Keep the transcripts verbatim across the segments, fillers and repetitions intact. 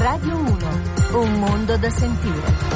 Radio uno, un mondo da sentire.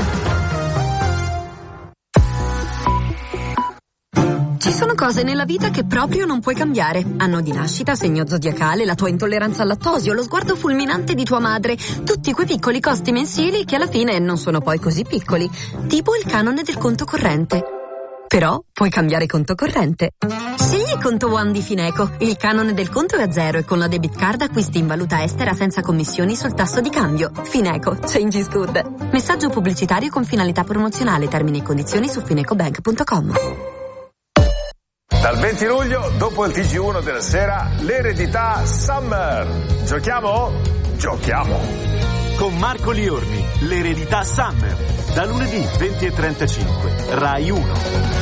Ci sono cose nella vita che proprio non puoi cambiare. Anno di nascita, segno zodiacale, la tua intolleranza al lattosio, lo sguardo fulminante di tua madre. Tutti quei piccoli costi mensili che alla fine non sono poi così piccoli. Tipo il canone del conto corrente. Però puoi cambiare conto corrente. Scegli Conto One di Fineco. Il canone del conto è a zero e con la debit card acquisti in valuta estera senza commissioni sul tasso di cambio. Fineco. Change is good. Messaggio pubblicitario con finalità promozionale. Termini e condizioni su finecobank punto com. Dal venti luglio, dopo il T G uno della sera, l'eredità Summer. Giochiamo? Giochiamo! Con Marco Liorni, l'eredità Summer. Da lunedì venti e trentacinque, Rai uno.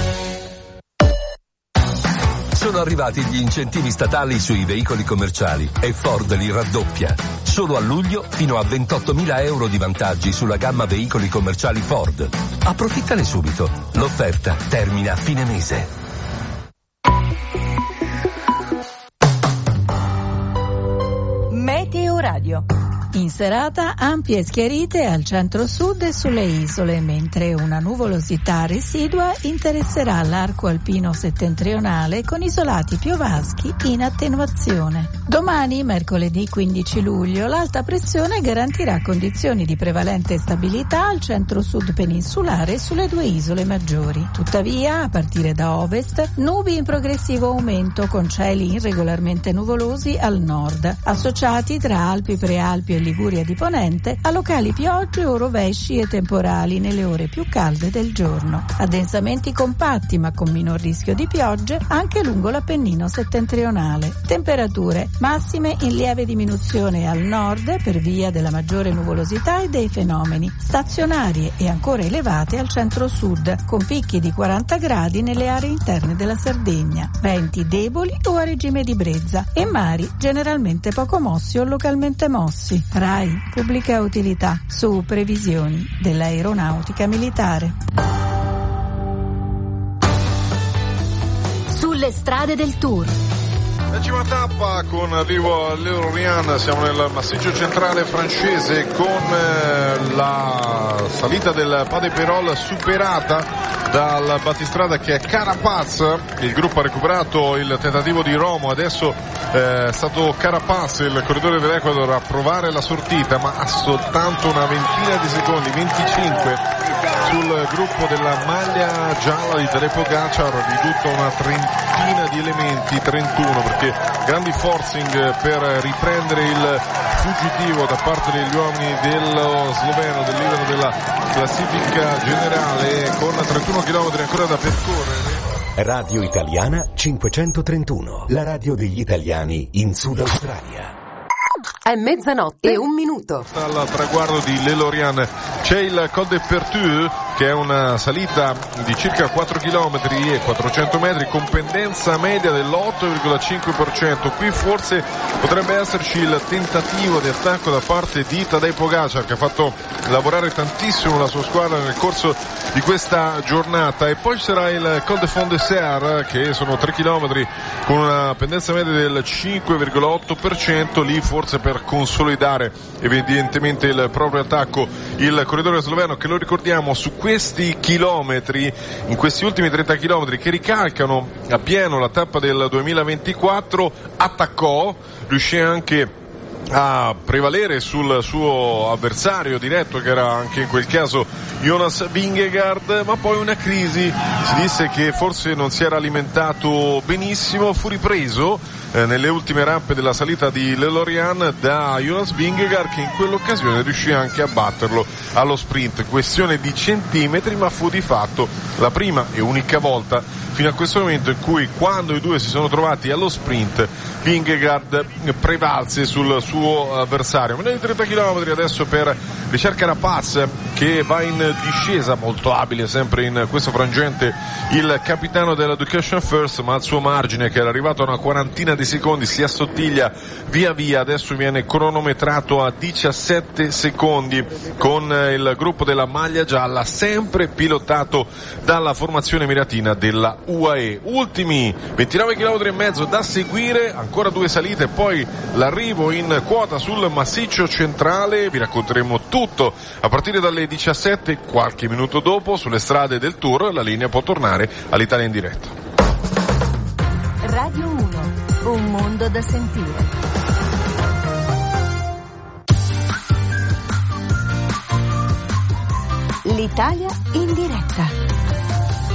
Sono arrivati gli incentivi statali sui veicoli commerciali e Ford li raddoppia. Solo a luglio fino a ventottomila euro di vantaggi sulla gamma veicoli commerciali Ford. Approfittane subito. L'offerta termina a fine mese. Meteo Radio. In serata ampie schiarite al centro-sud e sulle isole, mentre una nuvolosità residua interesserà l'arco alpino settentrionale con isolati piovaschi in attenuazione. Domani, mercoledì quindici luglio, l'alta pressione garantirà condizioni di prevalente stabilità al centro-sud peninsulare e sulle due isole maggiori. Tuttavia, a partire da ovest, nubi in progressivo aumento con cieli irregolarmente nuvolosi al nord, associati tra Alpi Prealpi e Liguria di Ponente a locali piogge o rovesci e temporali nelle ore più calde del giorno. Addensamenti compatti ma con minor rischio di piogge anche lungo l'Appennino settentrionale. Temperature massime in lieve diminuzione al nord per via della maggiore nuvolosità e dei fenomeni, stazionarie e ancora elevate al centro-sud, con picchi di quaranta gradi nelle aree interne della Sardegna, venti deboli o a regime di brezza e mari generalmente poco mossi o localmente mossi. Rai, pubblica utilità, su previsioni dell'aeronautica militare. Sulle strade del Tour. Decima tappa con arrivo all'Eurian, siamo nel massiccio centrale francese con eh, la salita del Pas de Pérol superata dal battistrada che è Carapaz. Il gruppo ha recuperato il tentativo di Romo, adesso eh, è stato Carapaz, il corridore dell'Ecuador, a provare la sortita, ma ha soltanto una ventina di secondi, venticinque sul gruppo della maglia gialla di Tadej Pogačar, ridotto a una trentina di elementi, trentuno, perché grandi forcing per riprendere il fuggitivo da parte degli uomini dello sloveno, del leader della classifica generale, con trentuno chilometri ancora da percorrere. Radio Italiana cinquecentotrentuno, la radio degli italiani in Sud Australia. È mezzanotte e un minuto. Al traguardo di l'Elorian c'è il Col de Pertu, che è una salita di circa quattro chilometri e quattrocento metri con pendenza media dell'otto virgola cinque per cento. Qui forse potrebbe esserci il tentativo di attacco da parte di Tadej Pogačar, che ha fatto lavorare tantissimo la sua squadra nel corso di questa giornata. E poi ci sarà il Col de Fond de Serre, che sono tre chilometri con una pendenza media del cinque virgola otto per cento, lì forse per consolidare evidentemente il proprio attacco il corridore sloveno, che lo ricordiamo su questi chilometri, in questi ultimi trenta chilometri che ricalcano a pieno la tappa del duemilaventiquattro, attaccò, riuscì anche a prevalere sul suo avversario diretto, che era anche in quel caso Jonas Vingegaard, ma poi una crisi, si disse che forse non si era alimentato benissimo, fu ripreso eh, nelle ultime rampe della salita di l'Elorian da Jonas Vingegaard, che in quell'occasione riuscì anche a batterlo allo sprint, questione di centimetri, ma fu di fatto la prima e unica volta fino a questo momento in cui, quando i due si sono trovati allo sprint, Vingegaard prevalse sul suo avversario. Meno di trenta chilometri adesso per Richard Carapaz, che va in discesa, molto abile sempre in questo frangente il capitano dell'Education First, ma al suo margine, che era arrivato a una quarantina di secondi, si assottiglia via via. Adesso viene cronometrato a diciassette secondi con il gruppo della maglia gialla, sempre pilotato dalla formazione emiratina della U A E. Ultimi ventinove chilometri e mezzo da seguire, ancora due salite, poi l'arrivo in quota sul massiccio centrale. Vi racconteremo tutto a partire dalle diciassette, qualche minuto dopo, sulle strade del Tour. La linea può tornare all'Italia in diretta. Radio uno, un mondo da sentire. L'Italia in diretta.